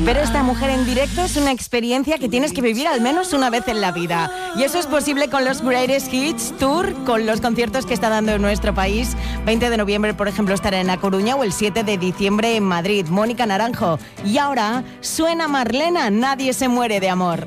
Ver a esta mujer en directo es una experiencia que tienes que vivir al menos una vez en la vida. Y eso es posible con los Greatest Hits Tour, con los conciertos que está dando en nuestro país. 20 de noviembre, por ejemplo, estará en A Coruña, o el 7 de diciembre en Madrid. Mónica Naranjo. Y ahora suena Marlena, Nadie se muere de amor.